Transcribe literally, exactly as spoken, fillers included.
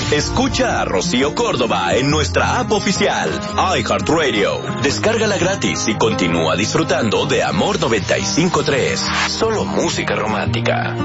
Escucha a Rocío Córdoba en nuestra app oficial, iHeartRadio. Descárgala gratis y continúa disfrutando de Amor noventa y cinco punto tres. Solo música romántica.